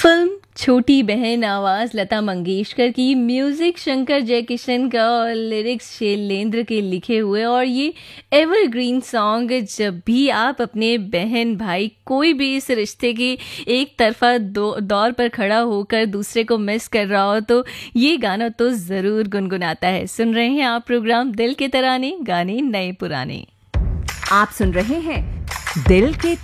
Film छोटी बहन, आवाज लता मंगेशकर की, म्यूजिक शंकर जयकिशन का और लिरिक्स शैलेंद्र के लिखे हुए। और ये एवरग्रीन सॉन्ग, जब भी आप अपने बहन भाई कोई भी इस रिश्ते के एक तरफा दौर पर खड़ा होकर दूसरे को मिस कर रहा हो तो ये गाना तो ज़रूर गुनगुनाता है। सुन रहे हैं आप प्रोग्राम दिल के तराने, गाने नए पुराने। आप सुन रहे हैं दिल के